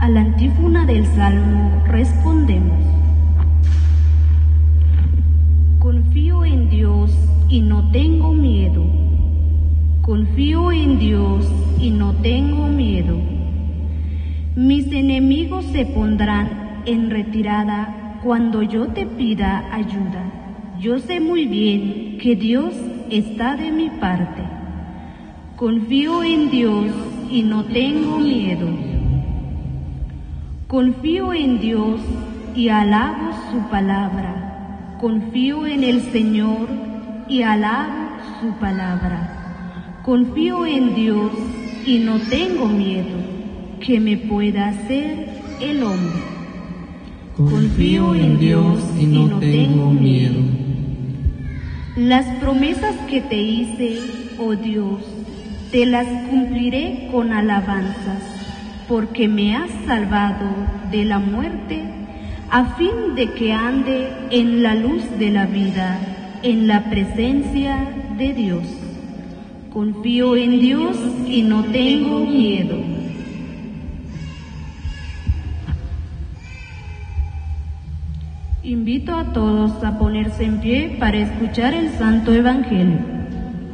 A la antífona del Salmo respondemos: confío en Dios y no tengo miedo. Confío en Dios y no tengo miedo. Mis enemigos se pondrán en retirada cuando yo te pida ayuda. Yo sé muy bien que Dios está de mi parte. Confío en Dios y no tengo miedo. Confío en Dios y alabo su palabra. Confío en el Señor y alabo su palabra. Confío en Dios y no tengo miedo. ¿Qué me pueda hacer el hombre? Confío en Dios y no tengo miedo. Las promesas que te hice, oh Dios, te las cumpliré con alabanzas, porque me has salvado de la muerte, a fin de que ande en la luz de la vida, en la presencia de Dios. Confío en Dios y no tengo miedo. Invito a todos a ponerse en pie para escuchar el Santo Evangelio.